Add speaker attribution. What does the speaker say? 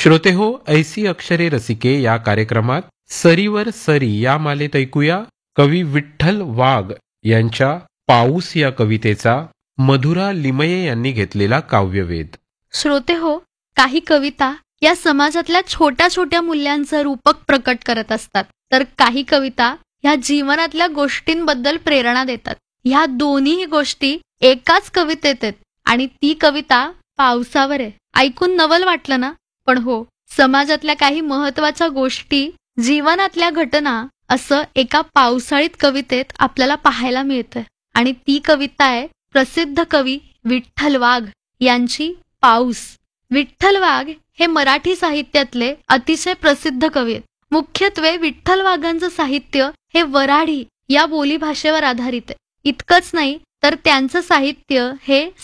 Speaker 1: श्रोते हो, ऐसी अक्षरे रसिके या कार्यक्रमात सरीवर सरी या मालेत ऐकूया कवी विठ्ठल वाघ यांच्या पाऊस या कवितेचा मधुरा लिमये यांनी घेतलेला काव्यवेध.
Speaker 2: श्रोते हो, काही कविता या समाजातल्या छोट्या छोट्या मूल्यांचं रूपक प्रकट करत असतात, तर काही कविता ह्या जीवनातल्या गोष्टींबद्दल प्रेरणा देतात. ह्या दोन्ही गोष्टी एकाच कवितेत आहेत आणि ती कविता पावसावर आहे. ऐकून नवल वाटलं ना? पण हो, समाजातल्या काही महत्वाच्या गोष्टी, जीवनातल्या घटना असं एका पावसाळीत कवितेत आपल्याला पाहायला मिळतंय. आणि ती कविता आहे प्रसिद्ध कवी विठ्ठल वाघ यांची पाऊस. विठ्ठल वाघ हे मराठी साहित्यातले अतिशय प्रसिद्ध कवी आहेत. मुख्यत्वे विठ्ठल वाघांचं साहित्य हे वऱ्हाडी या बोलीभाषेवर आधारित आहे. इतकंच नाही तर त्यांचं साहित्य हे